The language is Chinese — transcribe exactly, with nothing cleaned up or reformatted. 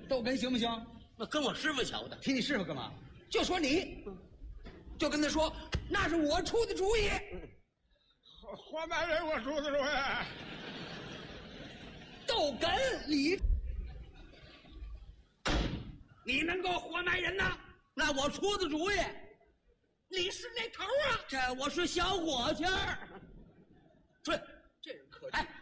逗哏行不行？ 那跟我师傅学的。 提你师傅干嘛？就说你，就跟他说，那是我出的主意。 活埋人我出的主意。 逗哏你，你能够活埋人呐？ 那我出的主意。 你是那头啊？ 这我是小伙计儿。 对，这人客气。哎。